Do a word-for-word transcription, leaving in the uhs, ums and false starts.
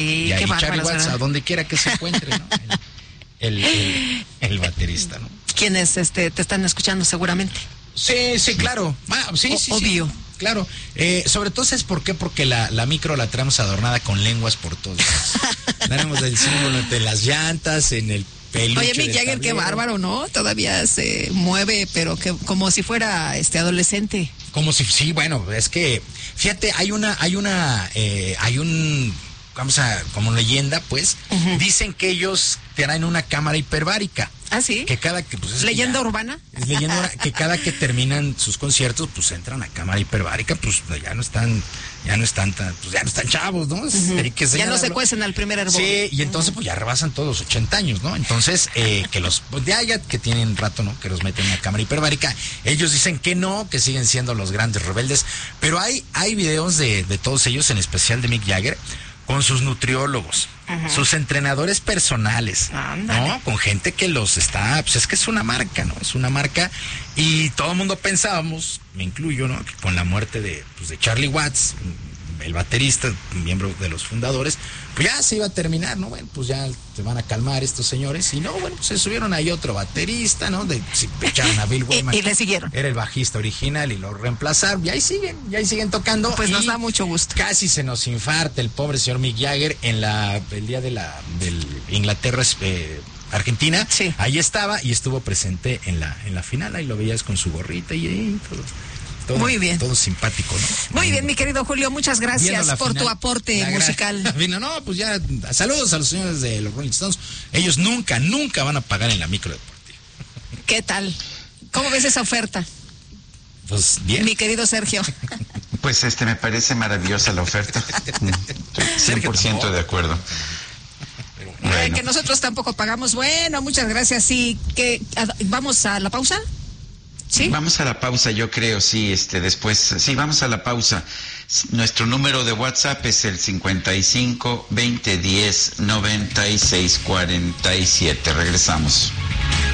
y ahí Charlie Watts, a donde quiera que se encuentre, ¿no? El, el, el, el baterista, ¿no? Quienes este, te están escuchando seguramente. Sí, sí, claro. Ah, sí, o, sí, obvio. Sí, claro. Eh, sobre todo, ¿sabes por qué? Porque la, la micro la traemos adornada con lenguas por todos lados. Tenemos el símbolo de las llantas, en el peluche. Oye, Mick Jagger, qué bárbaro, ¿no? Todavía se mueve, pero que como si fuera este adolescente. Como si, sí, bueno, es que, fíjate, hay una, hay una, eh, hay un, vamos a, como leyenda, pues, uh-huh. Dicen que ellos traen una cámara hiperbárica. ¿Ah, sí? Que cada que, pues, es ¿Leyenda que ya, urbana? Es leyenda urbana, que cada que terminan sus conciertos, pues entran a cámara hiperbárica, pues ya no están, ya no están tan, pues ya no están chavos, ¿no? Uh-huh. Hay que ya no se cuecen al primer hervor. Sí, y entonces uh-huh. pues ya rebasan todos los ochenta años, ¿no? Entonces, eh, que los, pues ya, ya que tienen rato, ¿no? Que los meten en la cámara hiperbárica, ellos dicen que no, que siguen siendo los grandes rebeldes, pero hay, hay videos de, de todos ellos, en especial de Mick Jagger, con sus nutriólogos, uh-huh. sus entrenadores personales, Ándale. ¿no? Con gente que los está, pues es que es una marca, ¿no? Es una marca, y todo el mundo pensábamos, me incluyo, ¿no? Que con la muerte de, pues, de Charlie Watts, el baterista, miembro de los fundadores, pues ya se iba a terminar, ¿no? Bueno, pues ya se van a calmar estos señores, y no, bueno, pues se subieron ahí otro baterista, ¿no? De, se echaron a Bill Wyman. y, y le siguieron. Era el bajista original y lo reemplazaron, y ahí siguen, y ahí siguen tocando. Pues nos da mucho gusto. Casi se nos infarta el pobre señor Mick Jagger en la, el día de la, del Inglaterra, eh, Argentina, sí. Ahí estaba y estuvo presente en la, en la final, ahí lo veías con su gorrita y, y todo. Todo, muy bien. Todo simpático, ¿no? Muy bien, mi querido Julio, muchas gracias por final, tu aporte musical. Gra- no, pues ya, saludos a los señores de los Rolling Stones. Ellos nunca, nunca van a pagar en la micro deportiva. ¿Qué tal? ¿Cómo ves esa oferta? Pues bien. Mi querido Sergio. Pues este, me parece maravillosa la oferta. cien por ciento de acuerdo. Bueno. Eh, que nosotros tampoco pagamos. Bueno, muchas gracias. Sí, que vamos a la pausa. ¿Sí? Vamos a la pausa, yo creo, sí, este, después, sí, vamos a la pausa. Nuestro número de WhatsApp es el cincuenta y cinco, veinte, diez, noventa y seis, cuarenta y siete. Regresamos.